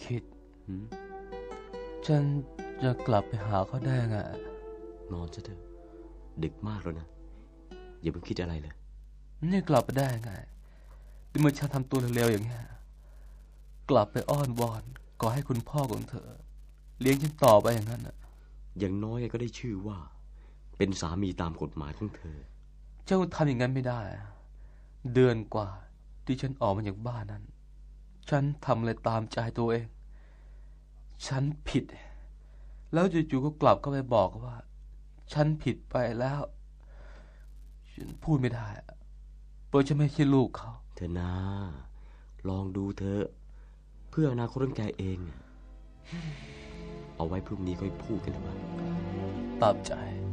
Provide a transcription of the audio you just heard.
คิดฉันจะกลับไปหาเขาได้ไงนอนซะเถอะดึกมากแล้วนะอย่าเพิ่งคิดอะไรเลยนี่กลับไปได้ไงดิเมื่อฉันทำตัวเร็วๆอย่างเงี้ยกลับไปอ้อนวอนขอให้คุณพ่อของเธอเลี้ยงฉันต่อไปอย่างนั้นน่ะอย่างน้อยก็ได้ชื่อว่าเป็นสามีตามกฎหมายของเธอเจ้าทำอย่างนั้นไม่ได้เดือนกว่าที่ฉันออกมาจากบ้านนั้นฉันทำอะไรตามใจตัวเองฉันผิดแล้วจู่ๆก็กลับเข้าไปบอกว่าฉันผิดไปแล้วฉันพูดไม่ได้เพราะฉันไม่ใช่ลูกเขาเธอนะลองดูเธอเพื่ออนาคตของแกเองเอาไว้พรุ่งนี้ค่อยพูดกันดีกว่าตามใจ